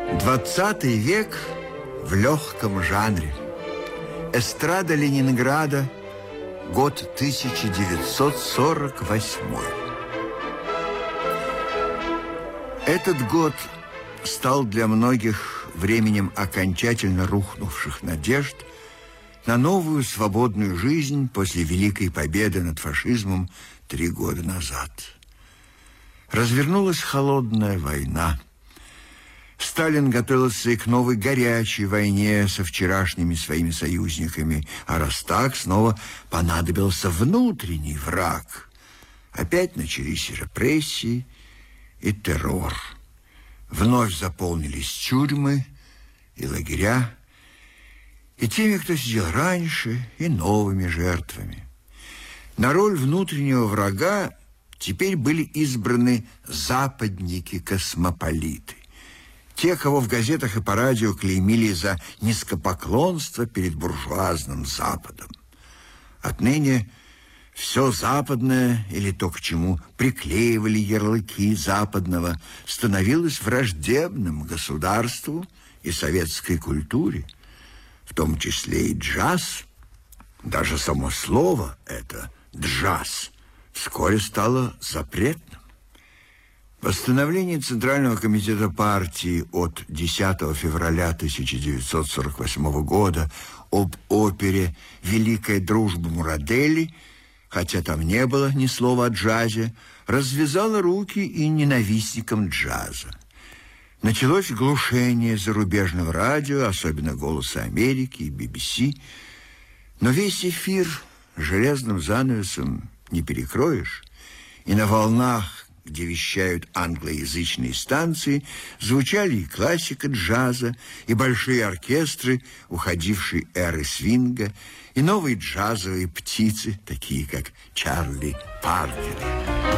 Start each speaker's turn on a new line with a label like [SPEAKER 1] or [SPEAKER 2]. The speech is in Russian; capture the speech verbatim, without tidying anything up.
[SPEAKER 1] Двадцатый век в легком жанре. Эстрада Ленинграда, год тысяча девятьсот сорок восьмой. Этот год стал для многих временем окончательно рухнувших надежд на новую свободную жизнь после великой победы над фашизмом три года назад. Развернулась холодная война. Сталин готовился и к новой горячей войне со вчерашними своими союзниками, а раз так, снова понадобился внутренний враг. Опять начались репрессии и террор. Вновь заполнились тюрьмы и лагеря, и теми, кто сидел раньше, и новыми жертвами. На роль внутреннего врага теперь были избраны западники-космополиты. Те, кого в газетах и по радио клеймили за низкопоклонство перед буржуазным Западом. Отныне все западное, или то, к чему приклеивали ярлыки западного, становилось враждебным государству и советской культуре, в том числе и джаз. Даже само слово это «джаз» вскоре стало запретным. Постановление Центрального комитета партии от десятого февраля тысяча девятьсот сорок восьмого года об опере «Великая дружба Мурадели», хотя там не было ни слова о джазе, развязало руки и ненавистникам джаза. Началось глушение зарубежного радио, особенно «Голоса Америки» и би би си, но весь эфир железным занавесом не перекроешь, и на волнах, где вещают англоязычные станции, звучали и классика джаза, и большие оркестры уходившей эры свинга, и новые джазовые птицы, такие как Чарли Паркер.